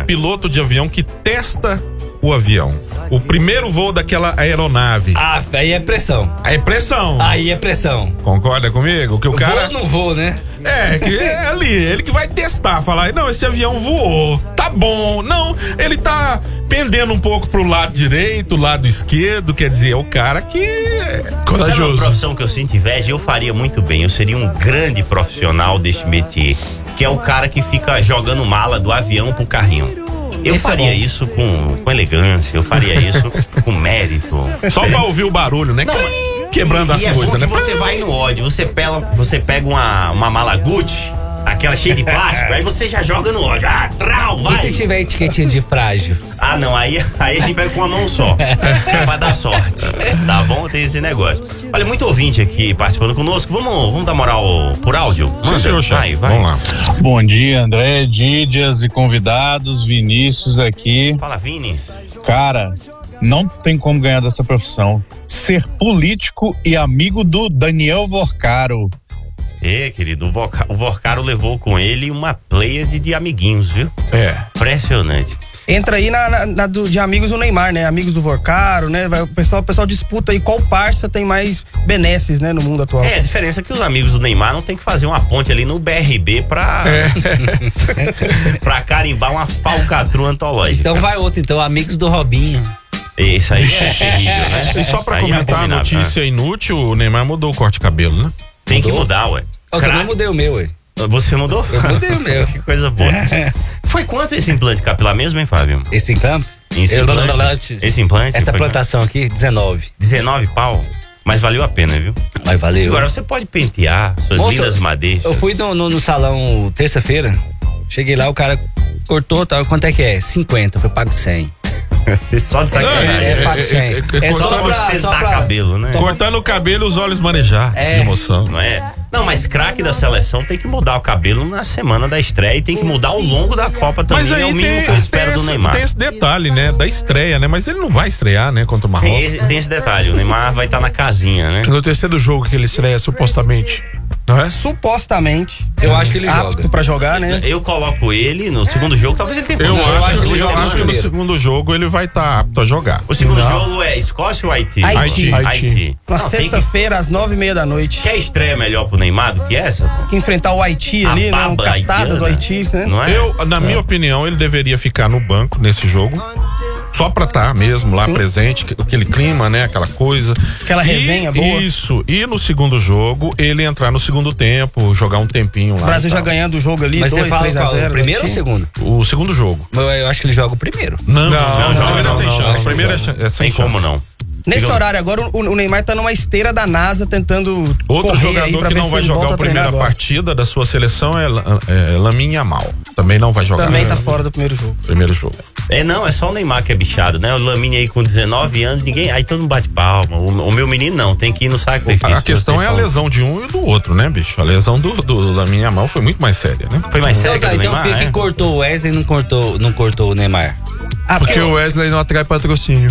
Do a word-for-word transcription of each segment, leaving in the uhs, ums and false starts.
piloto de avião que testa o avião. O primeiro voo daquela aeronave. Ah, aí é pressão. Aí é pressão. Aí é pressão. Concorda comigo? Que o cara... Vou ou não vou, né? É, que é ali, ele que vai testar, falar, não, esse avião voou, tá bom. Não, ele tá pendendo um pouco pro lado direito, lado esquerdo, quer dizer, é o cara que é corajoso. Sabe uma profissão que eu sinto inveja? Eu faria muito bem, eu seria um grande profissional desse métier, que é o cara que fica jogando mala do avião pro carrinho. Eu Esse faria é isso com, com elegância, eu faria isso com mérito. Só pra ouvir o barulho, né? Não, quebrando e, as e coisas, é né? Você vai no ódio, você pega, você pega uma, uma mala Gucci, aquela cheia de plástico, aí você já joga no ódio. Ah, trau, vai. E se tiver etiquetinha de frágil? Ah, não, aí, aí a gente pega com uma mão só. É pra dar sorte. Tá bom? Tem esse negócio. Olha, muito ouvinte aqui participando conosco. Vamos, vamos dar moral por áudio? Sim, senhor, vai, vai. Vamos lá. Bom dia, André, Dídias e convidados, Vinícius aqui. Fala, Vini. Cara, não tem como ganhar dessa profissão. Ser político e amigo do Daniel Vorcaro. É, querido, o, Voca, o Vorcaro levou com ele uma pleiade de amiguinhos, viu? É. Impressionante. Entra aí na, na, na do, de amigos do Neymar, né? Amigos do Vorcaro, né? Vai, o, pessoal, o pessoal disputa aí qual parça tem mais benesses, né? No mundo atual. É, a diferença é que os amigos do Neymar não tem que fazer uma ponte ali no B R B pra, é. pra carimbar uma falcatrua antológica. Então vai outro, então, amigos do Robinho. Isso aí é terrível, né? E só pra aí comentar é a notícia né? inútil, o Neymar mudou o corte de cabelo, né? Tem mudou? que mudar, ué. Eu Cra... também mudei o meu, ué. Você mudou? Eu mudei o meu. Que coisa boa. Foi quanto esse implante capilar mesmo, hein, Fábio? Esse implante? Esse implante? Esse implante? Essa foi plantação quanto? aqui, dezenove. dezenove pau? Mas valeu a pena, viu? Mas valeu. Agora você pode pentear suas Moça, lindas madeixas. Eu fui no, no, no salão terça-feira. Cheguei lá, o cara cortou, tá, quanto é que é? cinquenta, foi pago cem. Só de sacanagem. É, é pago cem. É, é, é, É só cortar- pra, tentar só pra cabelo, né? Cortando o cabelo, os olhos marejar, É. de emoção. Não é? Não, mas craque da seleção tem que mudar o cabelo na semana da estreia e tem que mudar ao longo da Copa também. Mas aí é o mínimo tem, que eu espero tem do esse, Neymar. tem esse detalhe, né? Da estreia, né? Mas ele não vai estrear, né? Contra o Marrocos. Tem esse, tem esse detalhe, o Neymar vai estar na casinha, né? No terceiro jogo que ele estreia, supostamente. Não é? Supostamente. Eu acho que ele apto joga. pra jogar, né? Eu coloco ele no segundo jogo, talvez ele tenha Eu, condições. acho, que ele eu joga acho que no primeiro. segundo jogo ele vai estar apto a jogar. O segundo Não. jogo é Escócia ou Haiti? Haiti. Haiti. Na Não, tem que- sexta-feira, às nove e meia da noite. Quer estreia melhor pro Neymar do que essa? pô? Que enfrentar o Haiti A ali, né? Um baba catada haitiana. do Haiti, né? Não é? Eu, na minha opinião, ele deveria ficar no banco nesse jogo. Só pra estar mesmo lá presente, que- aquele clima, né? Aquela coisa. Aquela E- resenha boa. Isso. E no segundo jogo, ele entrar no segundo tempo, jogar um tempinho lá. O Brasil e já tal. ganhando o jogo ali, Mas você dois, fala três a qual? zero. O primeiro ou o segundo? O segundo jogo. Eu, eu acho que ele joga o primeiro. Não, não, Não, não. não, primeiro não, é sem não, chance. não, primeiro é, não. é sem Tem como chance. não. Nesse Diga- horário agora, o, o Neymar tá numa esteira da NASA tentando Outro correr aí jogador pra que ver não se vai ele jogar volta a a treinar primeira agora. partida da sua seleção é, é Lamine Yamal. Também não vai jogar. Também tá fora do primeiro jogo. Primeiro jogo. É, não, é só o Neymar que é bichado, né? O Lamine aí com dezenove anos, ninguém. Aí todo mundo bate palma. O, o meu menino não, tem que ir no sacrifício. A questão Vocês é a são- lesão de um e do outro, né, bicho? A lesão do, do Lamine Yamal foi muito mais séria, né? Foi mais sério Então, que tá, o então Neymar, por que é? que cortou o Wesley e não cortou, não cortou o Neymar? Ah, Porque o Wesley não atrai patrocínio.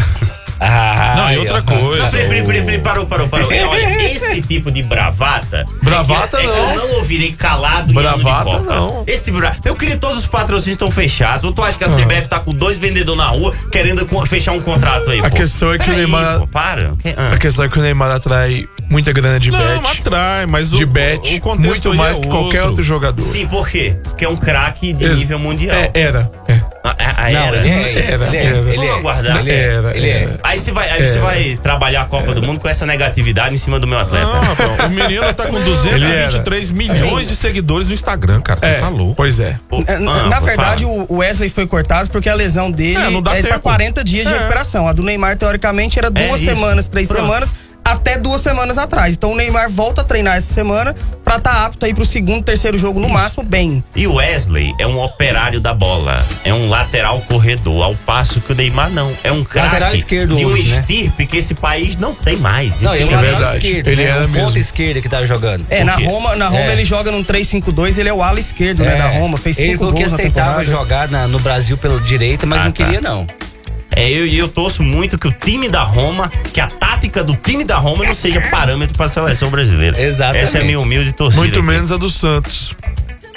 Ah, Não, e aí, outra ó. coisa. Não, peraí, peraí, peraí, peraí, parou, parou, parou. É, olha, esse tipo de bravata. Bravata é que, não. É que eu não ouvirei calado em ano de Bravata Copa. não. Esse bra... Eu queria que todos os patrocínios estão fechados. Ou tu acha que a C B F tá com dois vendedores na rua querendo co- fechar um contrato aí, A pô? questão é que o Peraí, Neymar- pô, para. Que- ah. A questão é que o Neymar atrai muita grana de Não, bet. atrai, mas o, De bet, o contexto muito aí mais é que qualquer outro jogador. Sim, por quê? Porque é um craque de Ex- nível mundial. É, era. É. A, a, a Não, era. ele é, Era, ele é, era. ele é. Vamos aguardar. Ele é, Era, ele é. era. Aí você vai, aí você É. vai trabalhar a Copa do Mundo com essa negatividade em cima do meu atleta. Não, rapaz, o menino tá com duzentos e vinte e três milhões de seguidores no Instagram, cara. Você É, tá louco. pois é. Pô, Na, ah, na pô, verdade, fala. o Wesley foi cortado porque a lesão dele É, não dá é pra tempo. quarenta dias de É. recuperação. A do Neymar, teoricamente, era duas isso. semanas, três Pronto. semanas, até duas semanas atrás. Então o Neymar volta a treinar essa semana pra estar tá apto aí pro segundo, terceiro jogo no máximo, bem. E o Wesley é um operário da bola, é um lateral corredor, ao passo que o Neymar não. É um Lateral craque esquerdo de um hoje, né? estirpe que esse país não tem mais. Não, ele é É o lateral verdade. esquerdo, Ele né? era o ponta mesmo. esquerda que tá jogando. É, Por na quê? Roma, na Roma É. ele joga num três cinco dois, ele é o ala esquerdo, né, da Roma. Fez Ele cinco falou que gols na aceitava temporada. jogar na- no Brasil pela direita, mas Ah, não tá. queria não. É, eu, eu torço muito que o time da Roma, que a tática do time da Roma não seja parâmetro para a seleção brasileira. Exatamente. Essa é a minha humilde torcida. Muito aqui. menos a do Santos.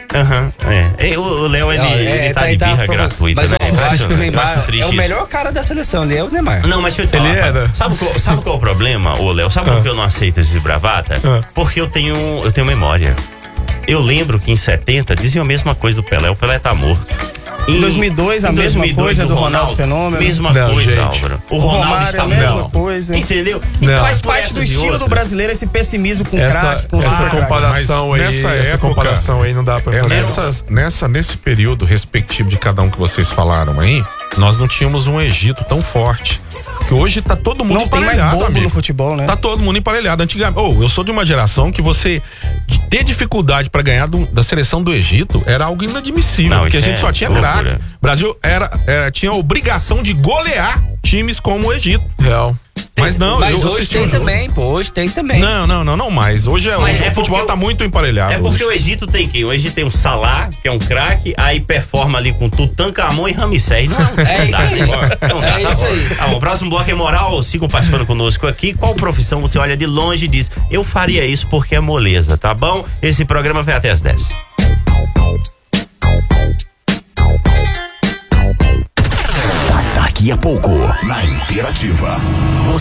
Aham, é. E O Léo, ele, Não, ele é, tá tá- de tá birra provo- gratuita, Mas né? ó, eu acho que o Impressionante, eu Neymar acho é triste o isso. melhor cara da seleção, ele é o Neymar. Não, mas deixa eu te falar. Ele cara. era. Sabe qual, sabe qual é o problema, ô Léo? Sabe Ah. por que eu não aceito esse bravata? Ah. Porque eu tenho, eu tenho memória. Eu lembro que em setenta diziam a mesma coisa do Pelé. O Pelé tá morto. Em dois mil e dois, a em mesma dois mil e dois, coisa do Ronaldo Fenômeno. Mesma Não, coisa, gente. Álvaro. O O Ronaldo Romário é está a mesma morto. coisa. Entendeu? Não. Faz por parte do essas e estilo do outras. brasileiro esse pessimismo com Essa, craque, com essa super craque. comparação Mas aí, nessa essa época, comparação aí não dá pra É, fazer. nessas, nessa, nesse período respectivo de cada um que vocês falaram aí, nós não tínhamos um Egito tão forte. Que hoje tá todo mundo Não tem mais emparelhado, bobo amigo. no futebol, né? Tá todo mundo emparelhado. Antigamente, oh, eu sou de uma geração que você de ter dificuldade pra ganhar do- da seleção do Egito era algo inadmissível, Não, porque a isso gente é só tinha loucura. craque. O Brasil era, era- tinha a obrigação de golear times como o Egito. Real. Mas não, Mas eu hoje assisti tem um jogo. também, pô, hoje tem também. Não, não, não, não mais. Hoje é, Mas o é futebol porque tá o- muito emparelhado. É porque hoje. o Egito tem quem? O Egito tem um Salah, que é um craque, aí performa ali com Tutankhamon e Ramsés. Não, É isso aí. Não, É tá isso bom. aí. Tá bom, o próximo bloco é moral. Sigam participando conosco aqui. Qual profissão você olha de longe e diz, eu faria isso porque é moleza, tá bom? Esse programa vai até as dez. Daqui a pouco, na Interativa.